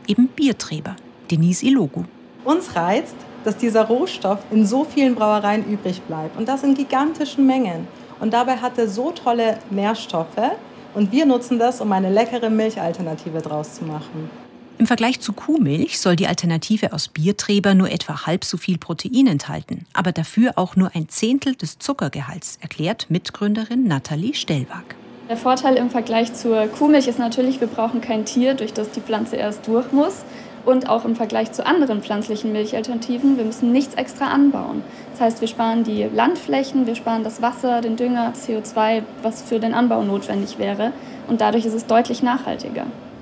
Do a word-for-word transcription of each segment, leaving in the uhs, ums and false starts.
eben Biertreber. Denise Ilogu. Uns reizt, dass dieser Rohstoff in so vielen Brauereien übrig bleibt. Und das in gigantischen Mengen. Und dabei hat er so tolle Nährstoffe. Und wir nutzen das, um eine leckere Milchalternative draus zu machen. Im Vergleich zu Kuhmilch soll die Alternative aus Biertreber nur etwa halb so viel Protein enthalten, aber dafür auch nur ein Zehntel des Zuckergehalts, erklärt Mitgründerin Nathalie Stellwag. Der Vorteil im Vergleich zur Kuhmilch ist natürlich, wir brauchen kein Tier, durch das die Pflanze erst durch muss. Und auch im Vergleich zu anderen pflanzlichen Milchalternativen, wir müssen nichts extra anbauen. Das heißt, wir sparen die Landflächen, wir sparen das Wasser, den Dünger, C O zwei, was für den Anbau notwendig wäre. Und dadurch ist es deutlich nachhaltiger.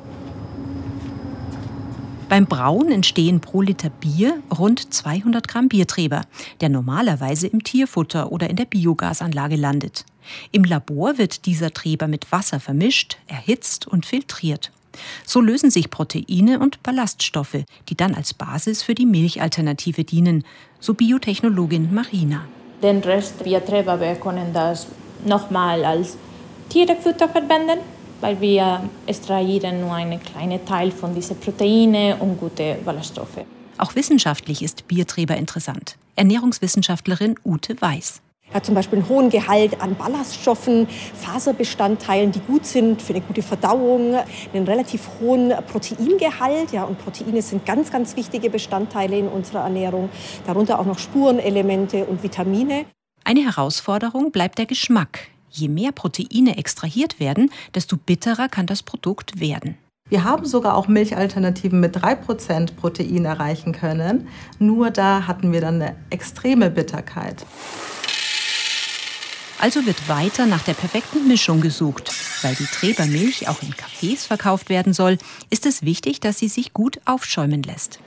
Beim Brauen entstehen pro Liter Bier rund zweihundert Gramm Biertreber, der normalerweise im Tierfutter oder in der Biogasanlage landet. Im Labor wird dieser Treber mit Wasser vermischt, erhitzt und filtriert. So lösen sich Proteine und Ballaststoffe, die dann als Basis für die Milchalternative dienen, so Biotechnologin Marina. Den Rest Biertreber, wir können das nochmal als Tierfutter verwenden, weil wir extrahieren nur einen kleinen Teil von diesen Proteinen und gute Ballaststoffe. Auch wissenschaftlich ist Biertreber interessant. Ernährungswissenschaftlerin Ute Weiß. Er hat zum Beispiel einen hohen Gehalt an Ballaststoffen, Faserbestandteilen, die gut sind für eine gute Verdauung, einen relativ hohen Proteingehalt. Ja, und Proteine sind ganz, ganz wichtige Bestandteile in unserer Ernährung. Darunter auch noch Spurenelemente und Vitamine. Eine Herausforderung bleibt der Geschmack. Je mehr Proteine extrahiert werden, desto bitterer kann das Produkt werden. Wir haben sogar auch Milchalternativen mit drei Prozent Protein erreichen können. Nur da hatten wir dann eine extreme Bitterkeit. Also wird weiter nach der perfekten Mischung gesucht. Weil die Trebermilch auch in Cafés verkauft werden soll, ist es wichtig, dass sie sich gut aufschäumen lässt.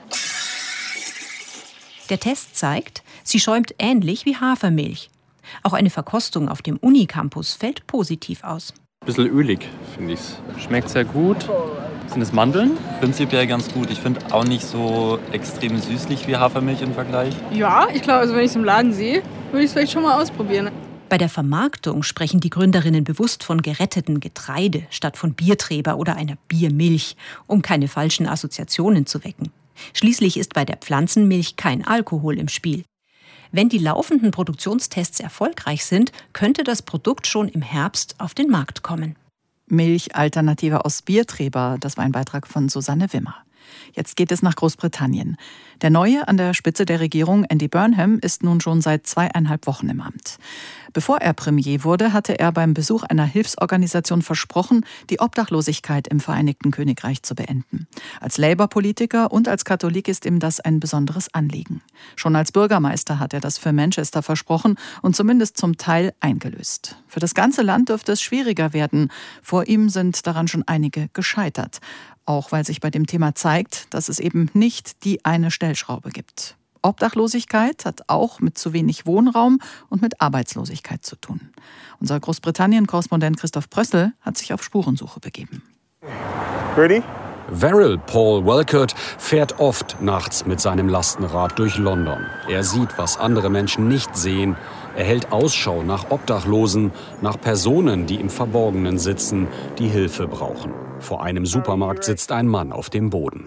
Der Test zeigt, sie schäumt ähnlich wie Hafermilch. Auch eine Verkostung auf dem Unicampus fällt positiv aus. Ein bisschen ölig, finde ich es. Schmeckt sehr gut. Sind es Mandeln? Prinzipiell ganz gut. Ich finde auch nicht so extrem süßlich wie Hafermilch im Vergleich. Ja, ich glaube, also wenn ich es im Laden sehe, würde ich es vielleicht schon mal ausprobieren. Bei der Vermarktung sprechen die Gründerinnen bewusst von gerettetem Getreide statt von Biertreber oder einer Biermilch, um keine falschen Assoziationen zu wecken. Schließlich ist bei der Pflanzenmilch kein Alkohol im Spiel. Wenn die laufenden Produktionstests erfolgreich sind, könnte das Produkt schon im Herbst auf den Markt kommen. Milchalternative aus Biertreber, das war ein Beitrag von Susanne Wimmer. Jetzt geht es nach Großbritannien. Der Neue an der Spitze der Regierung, Andy Burnham, ist nun schon seit zweieinhalb Wochen im Amt. Bevor er Premier wurde, hatte er beim Besuch einer Hilfsorganisation versprochen, die Obdachlosigkeit im Vereinigten Königreich zu beenden. Als Labour-Politiker und als Katholik ist ihm das ein besonderes Anliegen. Schon als Bürgermeister hat er das für Manchester versprochen und zumindest zum Teil eingelöst. Für das ganze Land dürfte es schwieriger werden. Vor ihm sind daran schon einige gescheitert. Auch weil sich bei dem Thema zeigt, dass es eben nicht die eine Stellschraube gibt. Obdachlosigkeit hat auch mit zu wenig Wohnraum und mit Arbeitslosigkeit zu tun. Unser Großbritannien-Korrespondent Christoph Prössl hat sich auf Spurensuche begeben. Ready? Verrill Paul Walcott fährt oft nachts mit seinem Lastenrad durch London. Er sieht, was andere Menschen nicht sehen. Er hält Ausschau nach Obdachlosen, nach Personen, die im Verborgenen sitzen, die Hilfe brauchen. Vor einem Supermarkt sitzt ein Mann auf dem Boden.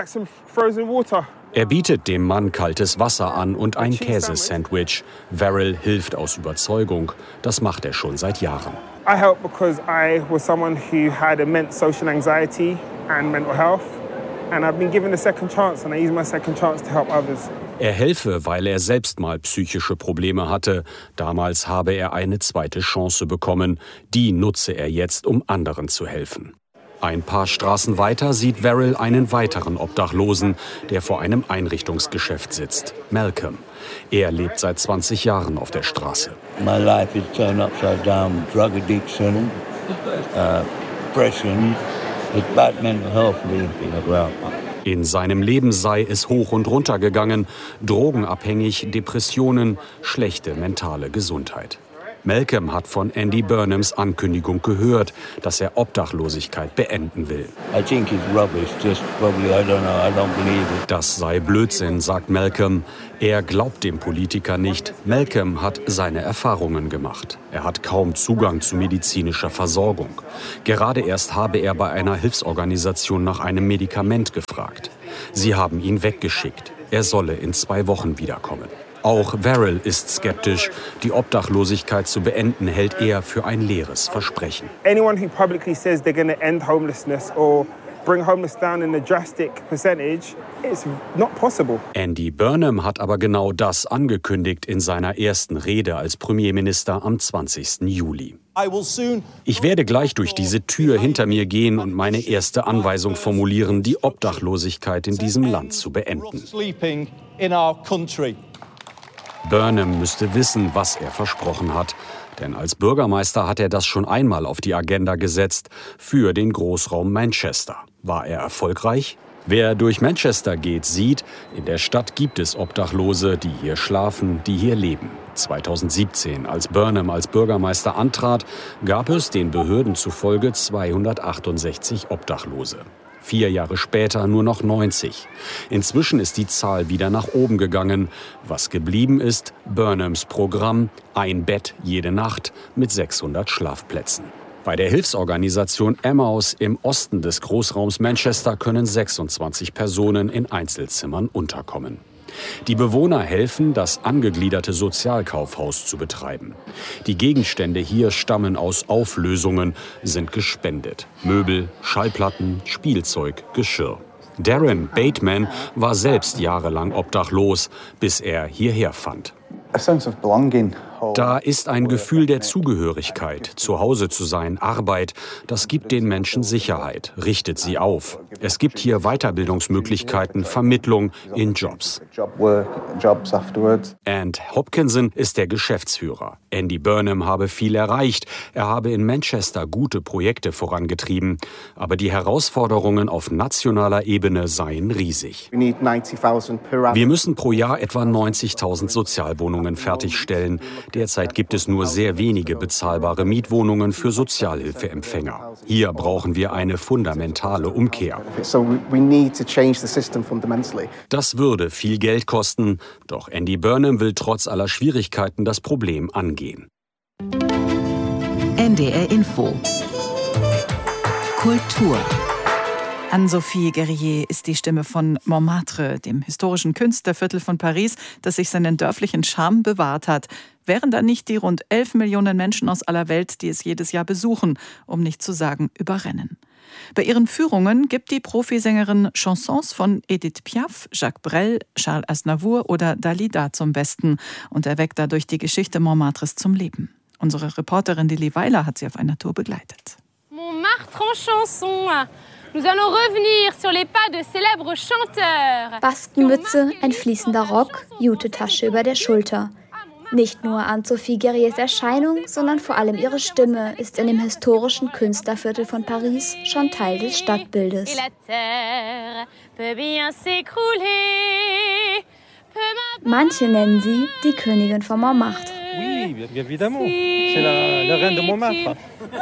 Er bietet dem Mann kaltes Wasser an und ein Käsesandwich. Verrill hilft aus Überzeugung. Das macht er schon seit Jahren. I help because I was someone who had immense social anxiety and mental health. And I've been given a second chance and I use my second chance to help others. Er helfe, weil er selbst mal psychische Probleme hatte. Damals habe er eine zweite Chance bekommen. Die nutze er jetzt, um anderen zu helfen. Ein paar Straßen weiter sieht Verrill einen weiteren Obdachlosen, der vor einem Einrichtungsgeschäft sitzt. Malcolm. Er lebt seit zwanzig Jahren auf der Straße. My life is turned upside down. Drug addiction, uh, depression, it's bad mental health as well. In seinem Leben sei es hoch und runter gegangen. Drogenabhängig, Depressionen, schlechte mentale Gesundheit. Malcolm hat von Andy Burnhams Ankündigung gehört, dass er Obdachlosigkeit beenden will. I think it's rubbish, just probably, I don't know, I don't believe it. Das sei Blödsinn, sagt Malcolm. Er glaubt dem Politiker nicht. Malcolm hat seine Erfahrungen gemacht. Er hat kaum Zugang zu medizinischer Versorgung. Gerade erst habe er bei einer Hilfsorganisation nach einem Medikament gefragt. Sie haben ihn weggeschickt. Er solle in zwei Wochen wiederkommen. Auch Verrill ist skeptisch. Die Obdachlosigkeit zu beenden, hält er für ein leeres Versprechen. Anyone who publicly says they're going to end homelessness or bring homelessness down in a drastic percentage, it's not possible. Andy Burnham hat aber genau das angekündigt in seiner ersten Rede als Premierminister am zwanzigsten Juli. Ich werde gleich durch diese Tür hinter mir gehen und meine erste Anweisung formulieren, die Obdachlosigkeit in diesem Land zu beenden. Burnham müsste wissen, was er versprochen hat. Denn als Bürgermeister hat er das schon einmal auf die Agenda gesetzt für den Großraum Manchester. War er erfolgreich? Wer durch Manchester geht, sieht, in der Stadt gibt es Obdachlose, die hier schlafen, die hier leben. zweitausendsiebzehn, als Burnham als Bürgermeister antrat, gab es den Behörden zufolge zweihundertachtundsechzig Obdachlose. Vier Jahre später nur noch neunzig. Inzwischen ist die Zahl wieder nach oben gegangen. Was geblieben ist, Burnhams Programm, ein Bett jede Nacht mit sechshundert Schlafplätzen. Bei der Hilfsorganisation Emmaus im Osten des Großraums Manchester können sechsundzwanzig Personen in Einzelzimmern unterkommen. Die Bewohner helfen, das angegliederte Sozialkaufhaus zu betreiben. Die Gegenstände hier stammen aus Auflösungen, sind gespendet. Möbel, Schallplatten, Spielzeug, Geschirr. Darren Bateman war selbst jahrelang obdachlos, bis er hierher fand. Da ist ein Gefühl der Zugehörigkeit, zu Hause zu sein, Arbeit. Das gibt den Menschen Sicherheit, richtet sie auf. Es gibt hier Weiterbildungsmöglichkeiten, Vermittlung in Jobs. And Hopkinson ist der Geschäftsführer. Andy Burnham habe viel erreicht. Er habe in Manchester gute Projekte vorangetrieben. Aber die Herausforderungen auf nationaler Ebene seien riesig. Wir müssen pro Jahr etwa neunzigtausend Sozialwohnungen fertigstellen. Derzeit gibt es nur sehr wenige bezahlbare Mietwohnungen für Sozialhilfeempfänger. Hier brauchen wir eine fundamentale Umkehr. Das würde viel Geld kosten, doch Andy Burnham will trotz aller Schwierigkeiten das Problem angehen. N D R Info Kultur. Anne-Sophie Guerrier ist die Stimme von Montmartre, dem historischen Künstlerviertel von Paris, das sich seinen dörflichen Charme bewahrt hat. Wären da nicht die rund elf Millionen Menschen aus aller Welt, die es jedes Jahr besuchen, um nicht zu sagen überrennen. Bei ihren Führungen gibt die Profisängerin Chansons von Edith Piaf, Jacques Brel, Charles Aznavour oder Dalida zum Besten und erweckt dadurch die Geschichte Montmartres zum Leben. Unsere Reporterin Lili Weiler hat sie auf einer Tour begleitet. Montmartre en chanson. Nous allons revenir sur les pas de célèbres chanteurs. Baskenmütze, ein fließender Rock, Jutetasche über der Schulter. Nicht nur Anne-Sophie Guerriers Erscheinung, sondern vor allem ihre Stimme ist in dem historischen Künstlerviertel von Paris schon Teil des Stadtbildes. Manche nennen sie die Königin von Montmartre. Oui, bien évidemment. C'est la, la reine de Montmartre.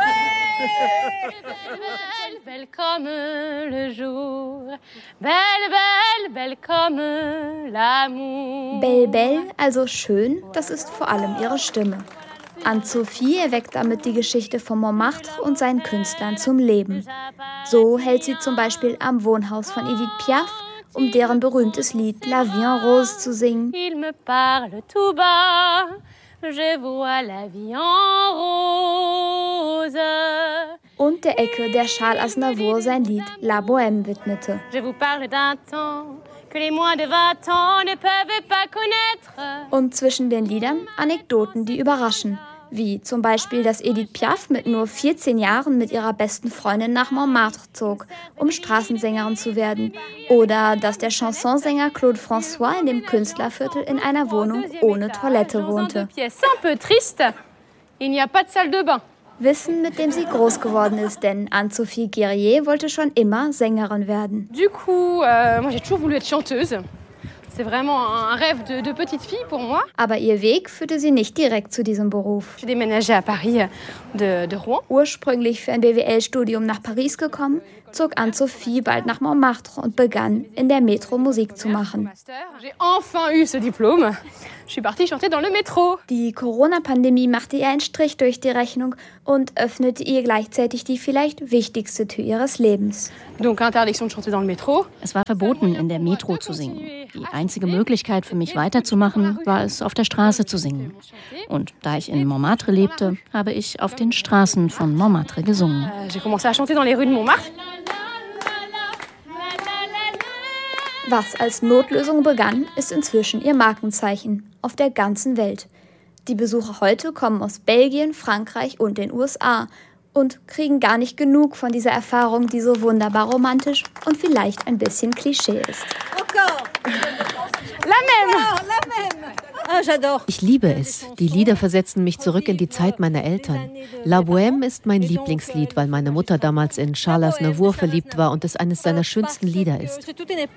Belle, belle comme le jour, belle, belle, belle comme l'amour. Belle, belle, also schön, das ist vor allem ihre Stimme. Anne-Sophie erweckt damit die Geschichte von Montmartre und seinen Künstlern zum Leben. So hält sie zum Beispiel am Wohnhaus von Edith Piaf, um deren berühmtes Lied La Vie en Rose zu singen. Il me parle tout bas, je vois la vie en rose. Und der Ecke, der Charles Aznavour sein Lied La Bohème widmete. Je vous parle d'un temps que les moins de vingt ans ne peuvent pas connaître. Und zwischen den Liedern Anekdoten, die überraschen. Wie zum Beispiel, dass Edith Piaf mit nur vierzehn Jahren mit ihrer besten Freundin nach Montmartre zog, um Straßensängerin zu werden. Oder dass der Chansonsänger Claude François in dem Künstlerviertel in einer Wohnung ohne Toilette wohnte. Wissen, mit dem sie groß geworden ist, denn Anne-Sophie Guerrier wollte schon immer Sängerin werden. Du coup, euh, moi j'ai toujours voulu être chanteuse. C'est vraiment un rêve de, de petite fille pour moi. Aber ihr Weg führte sie nicht direkt zu diesem Beruf. J'ai déménagé à Paris de, de Rouen. Ursprünglich für ein B W L-Studium nach Paris gekommen, zog Anne-Sophie bald nach Montmartre und begann, in der Metro Musik zu machen. J'ai enfin eu ce diplôme. Je suis partie chanter dans le métro. Die Corona-Pandemie machte ihr einen Strich durch die Rechnung und öffnete ihr gleichzeitig die vielleicht wichtigste Tür ihres Lebens. Donc interdiction de chanter dans le métro. Es war verboten, in der Metro zu singen. Die einzige Möglichkeit für mich weiterzumachen, war es, auf der Straße zu singen. Und da ich in Montmartre lebte, habe ich auf den Straßen von Montmartre gesungen. J'ai commencé à chanter dans les rues de Montmartre. Was als Notlösung begann, ist inzwischen ihr Markenzeichen auf der ganzen Welt. Die Besucher heute kommen aus Belgien, Frankreich und den U S A und kriegen gar nicht genug von dieser Erfahrung, die so wunderbar romantisch und vielleicht ein bisschen Klischee ist. Ich liebe es. Die Lieder versetzen mich zurück in die Zeit meiner Eltern. La Bohème ist mein Lieblingslied, weil meine Mutter damals in Charles Aznavour verliebt war und es eines seiner schönsten Lieder ist.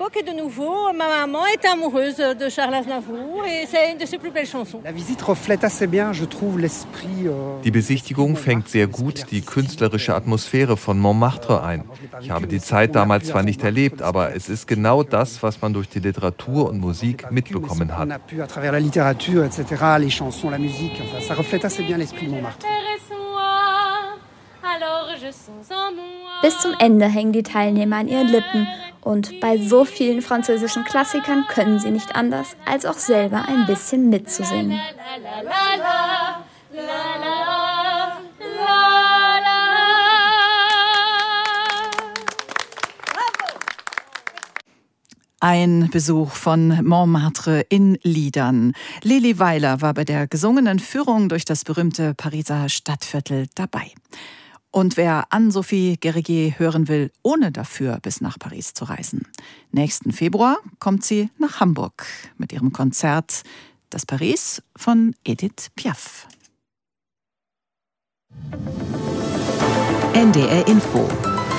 Die Besichtigung fängt sehr gut die künstlerische Atmosphäre von Montmartre ein. Ich habe die Zeit damals zwar nicht erlebt, aber es ist genau das, was man durch die Literatur und Musik mitbekommen hat. littérature, et cetera, les chansons, la musique, enfin, ça reflète assez bien l'esprit de Montmartre. Bis zum Ende hängen die Teilnehmer an ihren Lippen und bei so vielen französischen Klassikern können sie nicht anders, als auch selber ein bisschen mitzusingen. Ein Besuch von Montmartre in Liedern. Lili Weiler war bei der gesungenen Führung durch das berühmte Pariser Stadtviertel dabei. Und wer Anne-Sophie Guerrier hören will, ohne dafür bis nach Paris zu reisen. Nächsten Februar kommt sie nach Hamburg mit ihrem Konzert Das Paris von Edith Piaf. N D R Info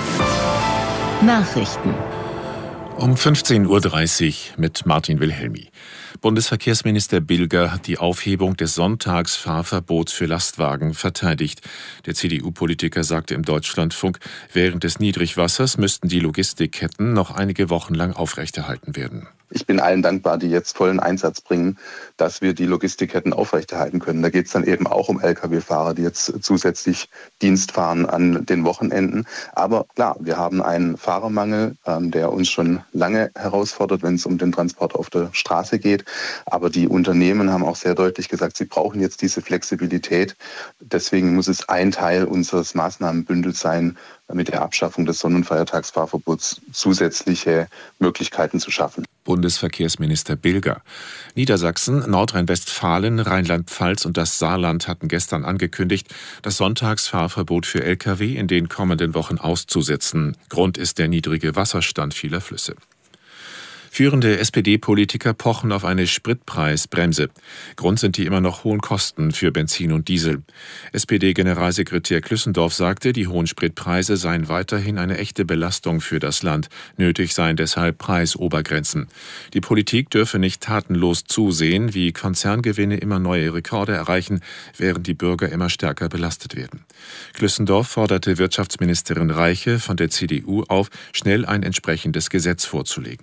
Nachrichten um fünfzehn Uhr dreißig mit Martin Wilhelmi. Bundesverkehrsminister Bilger hat die Aufhebung des Sonntagsfahrverbots für Lastwagen verteidigt. Der C D U-Politiker sagte im Deutschlandfunk, während des Niedrigwassers müssten die Logistikketten noch einige Wochen lang aufrechterhalten werden. Ich bin allen dankbar, die jetzt vollen Einsatz bringen, dass wir die Logistikketten aufrechterhalten können. Da geht es dann eben auch um L K W-Fahrer, die jetzt zusätzlich Dienst fahren an den Wochenenden. Aber klar, wir haben einen Fahrermangel, ähm, der uns schon lange herausfordert, wenn es um den Transport auf der Straße geht. Aber die Unternehmen haben auch sehr deutlich gesagt, sie brauchen jetzt diese Flexibilität. Deswegen muss es ein Teil unseres Maßnahmenbündels sein, mit der Abschaffung des Sonn- und Feiertagsfahrverbots zusätzliche Möglichkeiten zu schaffen. Bundesverkehrsminister Bilger. Niedersachsen, Nordrhein-Westfalen, Rheinland-Pfalz und das Saarland hatten gestern angekündigt, das Sonntagsfahrverbot für L K W in den kommenden Wochen auszusetzen. Grund ist der niedrige Wasserstand vieler Flüsse. Führende S P D-Politiker pochen auf eine Spritpreisbremse. Grund sind die immer noch hohen Kosten für Benzin und Diesel. S P D-Generalsekretär Klüssendorf sagte, die hohen Spritpreise seien weiterhin eine echte Belastung für das Land. Nötig seien deshalb Preisobergrenzen. Die Politik dürfe nicht tatenlos zusehen, wie Konzerngewinne immer neue Rekorde erreichen, während die Bürger immer stärker belastet werden. Klüssendorf forderte Wirtschaftsministerin Reiche von der C D U auf, schnell ein entsprechendes Gesetz vorzulegen.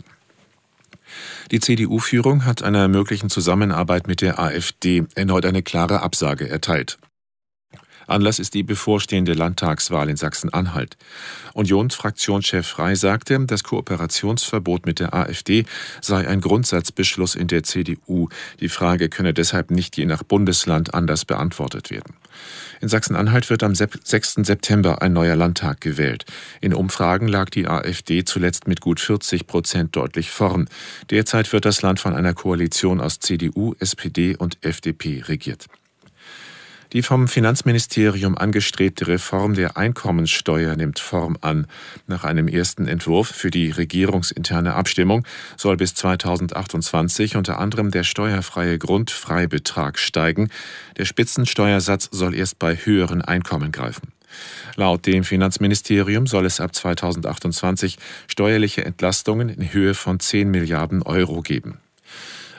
Die C D U-Führung hat einer möglichen Zusammenarbeit mit der AfD erneut eine klare Absage erteilt. Anlass ist die bevorstehende Landtagswahl in Sachsen-Anhalt. Unionsfraktionschef Frey sagte, das Kooperationsverbot mit der AfD sei ein Grundsatzbeschluss in der C D U. Die Frage könne deshalb nicht je nach Bundesland anders beantwortet werden. In Sachsen-Anhalt wird am sechsten September ein neuer Landtag gewählt. In Umfragen lag die AfD zuletzt mit gut vierzig Prozent deutlich vorn. Derzeit wird das Land von einer Koalition aus C D U, S P D und F D P regiert. Die vom Finanzministerium angestrebte Reform der Einkommensteuer nimmt Form an. Nach einem ersten Entwurf für die regierungsinterne Abstimmung soll bis zweitausendachtundzwanzig unter anderem der steuerfreie Grundfreibetrag steigen. Der Spitzensteuersatz soll erst bei höheren Einkommen greifen. Laut dem Finanzministerium soll es ab zweitausendachtundzwanzig steuerliche Entlastungen in Höhe von zehn Milliarden Euro geben.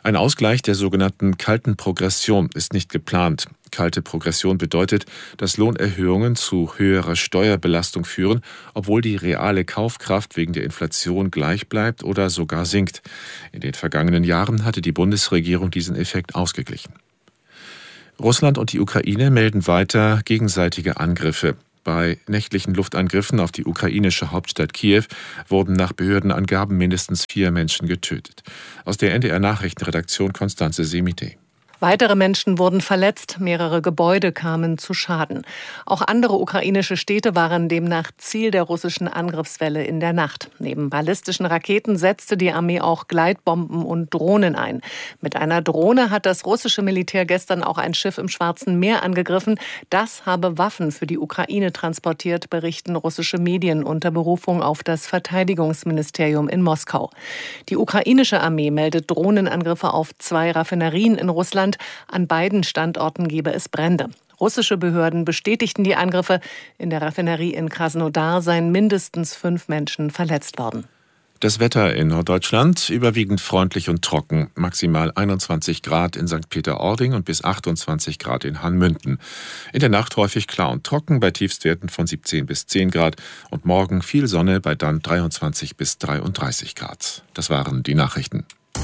Ein Ausgleich der sogenannten kalten Progression ist nicht geplant. Kalte Progression bedeutet, dass Lohnerhöhungen zu höherer Steuerbelastung führen, obwohl die reale Kaufkraft wegen der Inflation gleich bleibt oder sogar sinkt. In den vergangenen Jahren hatte die Bundesregierung diesen Effekt ausgeglichen. Russland und die Ukraine melden weiter gegenseitige Angriffe. Bei nächtlichen Luftangriffen auf die ukrainische Hauptstadt Kiew wurden nach Behördenangaben mindestens vier Menschen getötet. Aus der N D R-Nachrichtenredaktion Konstanze Semite. Weitere Menschen wurden verletzt, mehrere Gebäude kamen zu Schaden. Auch andere ukrainische Städte waren demnach Ziel der russischen Angriffswelle in der Nacht. Neben ballistischen Raketen setzte die Armee auch Gleitbomben und Drohnen ein. Mit einer Drohne hat das russische Militär gestern auch ein Schiff im Schwarzen Meer angegriffen. Das habe Waffen für die Ukraine transportiert, berichten russische Medien unter Berufung auf das Verteidigungsministerium in Moskau. Die ukrainische Armee meldet Drohnenangriffe auf zwei Raffinerien in Russland. An beiden Standorten gebe es Brände. Russische Behörden bestätigten die Angriffe. In der Raffinerie in Krasnodar seien mindestens fünf Menschen verletzt worden. Das Wetter in Norddeutschland überwiegend freundlich und trocken. Maximal einundzwanzig Grad in Sankt Peter-Ording und bis achtundzwanzig Grad in Hanmünden. In der Nacht häufig klar und trocken bei Tiefstwerten von siebzehn bis zehn Grad. Und morgen viel Sonne bei dann dreiundzwanzig bis dreiunddreißig Grad. Das waren die Nachrichten.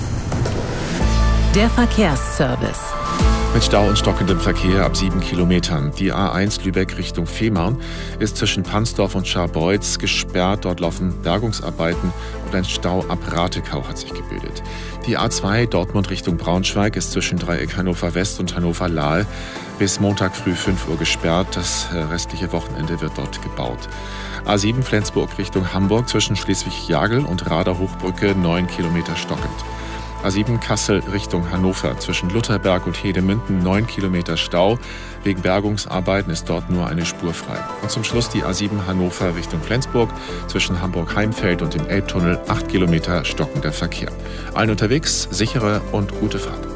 Der Verkehrsservice. Mit Stau und stockendem Verkehr ab sieben Kilometern. Die A eins Lübeck Richtung Fehmarn ist zwischen Pansdorf und Scharbeutz gesperrt. Dort laufen Bergungsarbeiten und ein Stau ab Ratekau hat sich gebildet. Die A zwei Dortmund Richtung Braunschweig ist zwischen Dreieck Hannover West und Hannover Lahl bis Montag früh fünf Uhr gesperrt. Das restliche Wochenende wird dort gebaut. A sieben Flensburg Richtung Hamburg zwischen Schleswig-Jagel und Rader-Hochbrücke neun Kilometer stockend. A sieben Kassel Richtung Hannover zwischen Lutherberg und Hedemünden neun Kilometer Stau. Wegen Bergungsarbeiten ist dort nur eine Spur frei. Und zum Schluss die A sieben Hannover Richtung Flensburg zwischen Hamburg-Heimfeld und dem Elbtunnel acht Kilometer stockender Verkehr. Allen unterwegs sichere und gute Fahrt.